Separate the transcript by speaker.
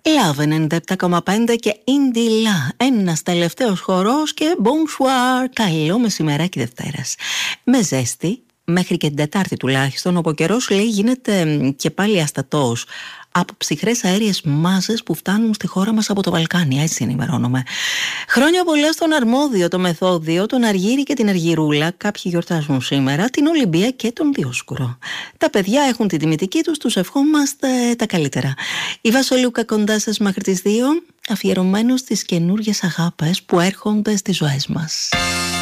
Speaker 1: Love 97,5 και Indie La. Ένας τελευταίος χορός και bonsoir. Καλό μεσημεράκι Δευτέρας. Με ζέστη, μέχρι και την Τετάρτη τουλάχιστον, όπου ο καιρός λέει γίνεται και πάλι αστατός από ψυχρές αέριες μάζες που φτάνουν στη χώρα μας από το Βαλκάνι. Έτσι ενημερώνομαι. Χρόνια πολλά στον Αρμόδιο, το Μεθόδιο, τον Αργύρι και την Αργυρούλα. Κάποιοι γιορτάζουν σήμερα, την Ολυμπία και τον Διόσκουρο. Τα παιδιά έχουν την τιμητική τους, τους ευχόμαστε τα καλύτερα. Η Βασολούκα κοντά σας μέχρι τις 2, αφιερωμένος στις καινούργιες αγάπες που έρχονται στις ζωές μας.